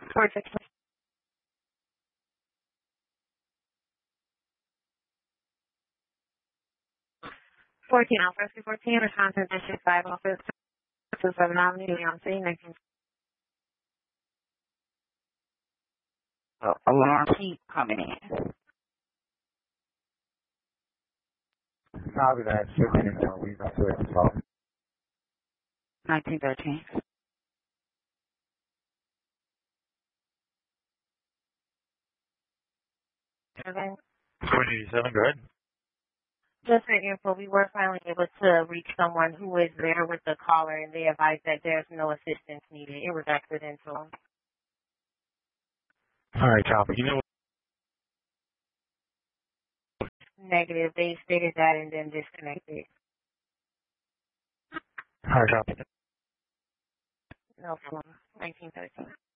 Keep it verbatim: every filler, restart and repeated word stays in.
four six fourteen Alpha Rescue fourteen, Wisconsin District five Office, two seven Avenue, Leon City, nineteen. Oh, alarm keep coming in. Copy that. Shipping and we got to it. nineteen thirteen. Okay. four eighty-seven, go ahead. Just for info, we were finally able to reach someone who was there with the caller, and they advised that there's no assistance needed. It was accidental. All right, copy. You know what? Negative. They stated that and then disconnected. All right, copy. No problem. nineteen thirteen.